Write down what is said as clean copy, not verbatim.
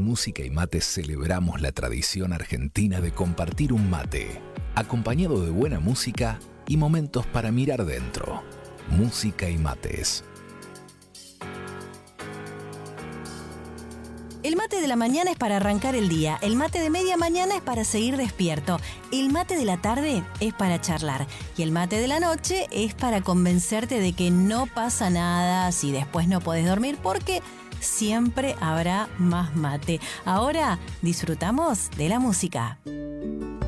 Música y Mates celebramos la tradición argentina de compartir un mate, acompañado de buena música y momentos para mirar dentro. Música y Mates. El mate de la mañana es para arrancar el día, el mate de media mañana es para seguir despierto, el mate de la tarde es para charlar y el mate de la noche es para convencerte de que no pasa nada si después no podés dormir porque siempre habrá más mate. Ahora disfrutamos de la música.